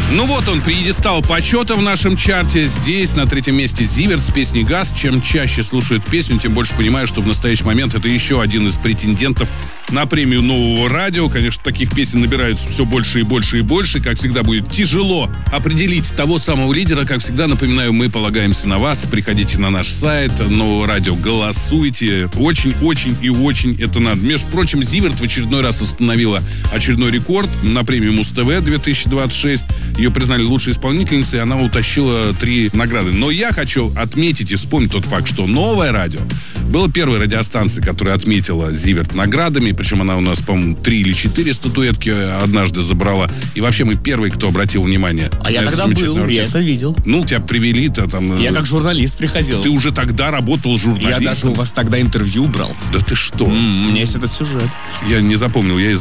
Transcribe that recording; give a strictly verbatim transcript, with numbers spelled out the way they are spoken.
Ну вот он, пьедестал почета в нашем чарте. Здесь на третьем месте Зиверт с песней «Газ». Чем чаще слушают песню, тем больше понимаю, что в настоящий момент это еще один из претендентов на премию нового радио. Конечно, таких песен набираются все больше и больше и больше. Как всегда, будет тяжело определить того самого лидера. Как всегда, напоминаю, мы полагаемся на вас. Приходите на наш сайт нового радио, голосуйте. Очень-очень и очень это надо. Между прочим, Зиверт в очередной раз установила очередной рекорд на премию Муз-ТВ две тысячи двадцать шесть. Ее признали лучшей исполнительницей, и она утащила три награды. Но я хочу отметить и вспомнить тот факт, что новое радио было первой радиостанцией, которая отметила Зиверт наградами. Причем она у нас, по-моему, три или четыре статуэтки однажды забрала. И вообще мы первые, кто обратил внимание. А я тогда был, я это видел. Ну, тебя привели-то там... Я как журналист приходил. Ты уже тогда работал журналистом? Я даже у вас тогда интервью брал. Да ты что? М-м, у меня есть этот сюжет. Я не запомнил, я из